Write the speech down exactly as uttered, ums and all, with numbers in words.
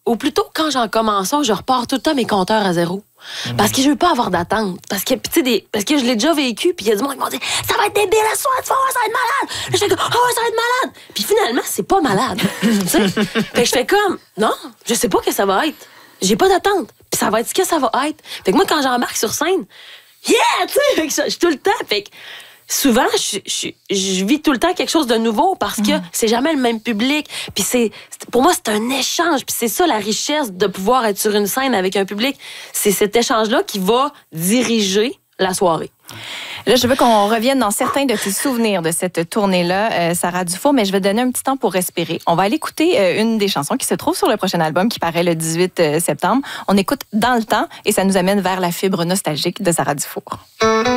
ou plutôt quand j'en commence un, je repars tout le temps mes compteurs à zéro. Mmh. Parce que je veux pas avoir d'attente. Parce que, tu sais, des, parce que je l'ai déjà vécu, puis il y a du monde qui m'ont dit « Ça va être débile à soir, tu vas voir, ça va être malade! » Je fais comme « Oh, ça va être malade! » Puis finalement, c'est pas malade. Tu sais? Fait que je fais comme « Non, je sais pas que ça va être. J'ai pas d'attente. Puis ça va être ce que ça va être. » Fait que moi, quand j'embarque sur scène, yeah! Tu sais, je suis tout le temps. Fait que souvent, je, je, je vis tout le temps quelque chose de nouveau parce que mmh. c'est jamais le même public. Puis c'est, pour moi, c'est un échange. Puis c'est ça la richesse de pouvoir être sur une scène avec un public. C'est cet échange-là qui va diriger la soirée. Là, je veux qu'on revienne dans certains de tes souvenirs de cette tournée-là, euh, Sarah Dufour, mais je vais donner un petit temps pour respirer. On va aller écouter euh, une des chansons qui se trouve sur le prochain album qui paraît le dix-huit septembre. On écoute Dans le temps et ça nous amène vers la fibre nostalgique de Sarah Dufour.